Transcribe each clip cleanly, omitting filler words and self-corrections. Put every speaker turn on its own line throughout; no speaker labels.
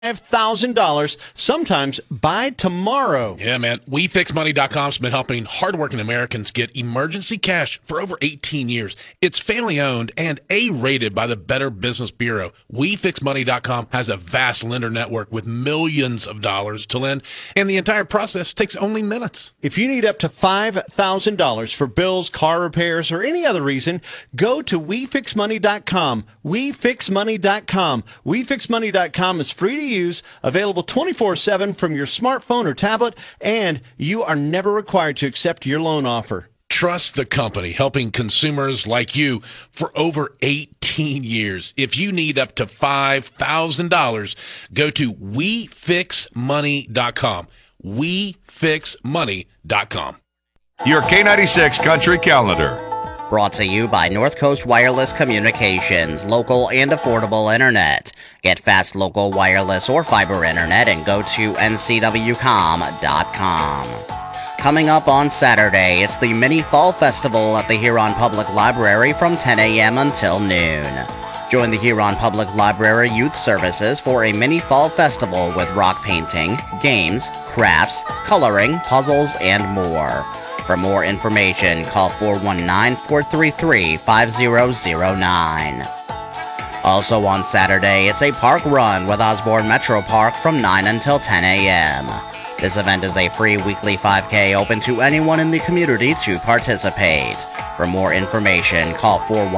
$5,000, sometimes by tomorrow.
Yeah, man. WeFixMoney.com's been helping hardworking Americans get emergency cash for over 18 years. It's family-owned and A-rated by the Better Business Bureau. WeFixMoney.com has a vast lender network with millions of dollars to lend, and the entire process takes only minutes.
If you need up to $5,000 for bills, car repairs, or any other reason, go to WeFixMoney.com. WeFixMoney.com. WeFixMoney.com is free to use, available 24/7 from your smartphone or tablet, and you are never required to accept your loan offer.
Trust the company helping consumers like you for over 18 years. If you need up to $5,000, go to WeFixMoney.com. WeFixMoney.com.
Your K96 Country Calendar.
Brought to you by North Coast Wireless Communications, local and affordable internet. Get fast local wireless or fiber internet and go to ncwcom.com. Coming up on Saturday, it's the Mini Fall Festival at the Huron Public Library from 10 a.m. until noon. Join the Huron Public Library Youth Services for a Mini Fall Festival with rock painting, games, crafts, coloring, puzzles, and more. For more information, call 419-433-5009. Also on Saturday, it's a park run with Osborne Metro Park from 9 until 10 a.m. This event is a free weekly 5K open to anyone in the community to participate. For more information, call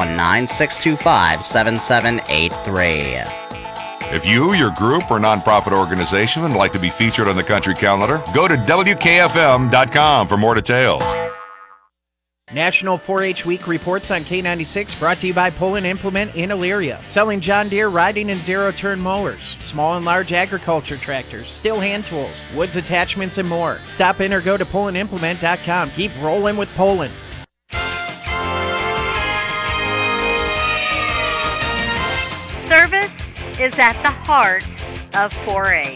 419-625-7783.
If you, your group, or nonprofit organization would like to be featured on the Country Calendar, go to WKFM.com for more details.
National 4-H Week reports on K96 brought to you by Pull & Implement in Elyria. Selling John Deere riding and zero-turn mowers, small and large agriculture tractors, still hand tools, woods attachments, and more. Stop in or go to pullandimplement.com. Keep rolling with Poland.
Service is at the heart of 4-H.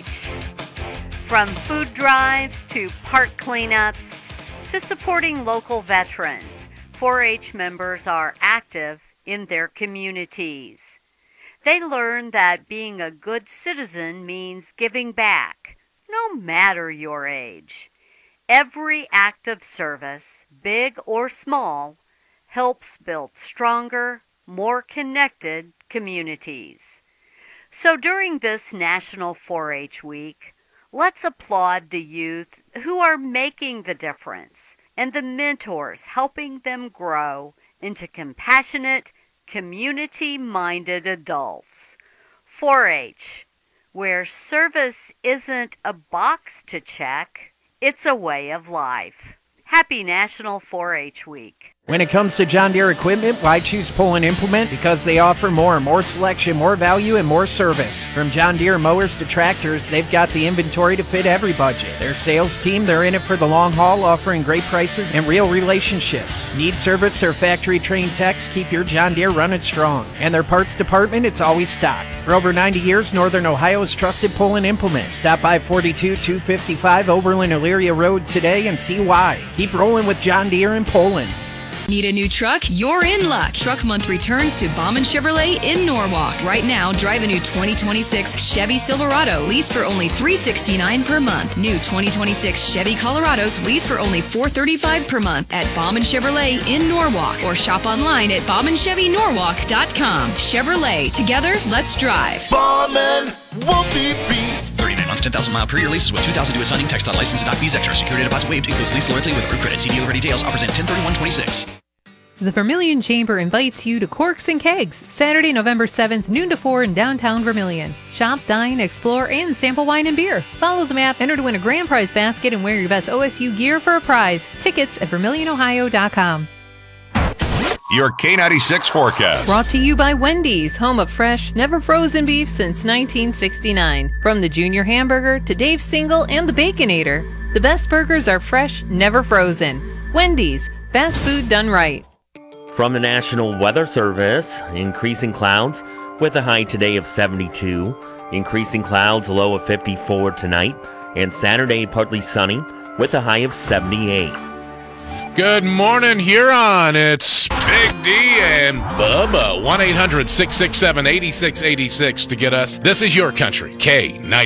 From food drives to park cleanups to supporting local veterans, 4-H members are active in their communities. They learn that being a good citizen means giving back, no matter your age. Every act of service, big or small, helps build stronger, more connected communities. So during this National 4-H Week, let's applaud the youth who are making the difference and the mentors helping them grow into compassionate, community-minded adults. 4-H, where service isn't a box to check, it's a way of life. Happy National 4-H Week.
When it comes to John Deere equipment, why choose Pull & Implement? Because they offer more selection, more value, and more service. From John Deere mowers to tractors, they've got the inventory to fit every budget. Their sales team, they're in it for the long haul, offering great prices and real relationships. Need service or factory-trained techs? Keep your John Deere running strong. And their parts department, it's always stocked. For over 90 years, Northern Ohio's trusted Pull & Implement. Stop by 42255 Oberlin Elyria Road today and see why. Keep rolling with John Deere in Poland.
Need a new truck? You're in luck. Truck Month returns to Bauman Chevrolet in Norwalk. Right now, drive a new 2026 Chevy Silverado leased for only $369 per month. New 2026 Chevy Colorados leased for only $435 per month at Bauman Chevrolet in Norwalk, or shop online at BaumanChevyNorwalk.com. Chevrolet, together, let's drive.
Bauman won't be beat.
39 months, 10,000 mile per year lease is what 2,000 due at signing. Text license and fees extra. Security deposit waived. Includes lease loyalty with approved credit. See dealer for details. Offers in 10/31/26.
The Vermilion Chamber invites you to Corks and Kegs, Saturday, November 7th, noon to 4 in downtown Vermilion. Shop, dine, explore, and sample wine and beer. Follow the map, enter to win a grand prize basket, and wear your best OSU gear for a prize. Tickets at VermilionOhio.com.
Your K96 forecast.
Brought to you by Wendy's, home of fresh, never frozen beef since 1969. From the Junior Hamburger to Dave's Single and the Baconator, the best burgers are fresh, never frozen. Wendy's, fast food done right.
From the National Weather Service, increasing clouds with a high today of 72. Increasing clouds, a low of 54 tonight. And Saturday, partly sunny with a high of 78.
Good morning, Huron. It's Big D and Bubba. 1-800-667-8686 to get us. This is your country. K90.